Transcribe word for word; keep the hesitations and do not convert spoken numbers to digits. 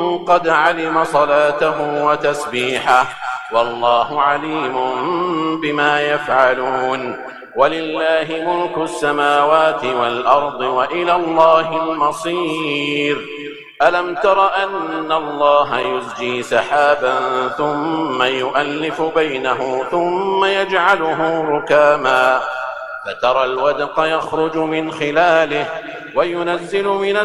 قد علم صلاته وتسبيحه والله عليم بما يفعلون ولله ملك السماوات والأرض وإلى الله المصير ألم تر أن الله يزجي سحابا ثم يؤلف بينه ثم يجعله ركاما فترى الودق يخرج من خلاله وينزل من